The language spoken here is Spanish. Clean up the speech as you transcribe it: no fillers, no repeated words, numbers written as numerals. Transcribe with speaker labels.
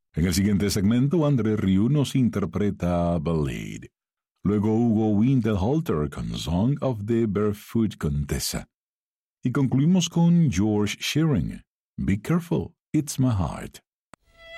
Speaker 1: En el siguiente segmento, André Rieu nos interpreta Ballade. Luego Hugo Winterhalter con Song of the Barefoot Contessa. Y concluimos con George Shearing, Be Careful, It's My Heart.